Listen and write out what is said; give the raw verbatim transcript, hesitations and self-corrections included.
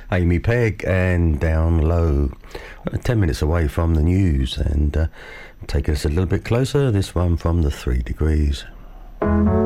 Amy Pegg and Down Low. Uh, ten minutes away from the news, and uh, taking us a little bit closer, this one from the Three Degrees.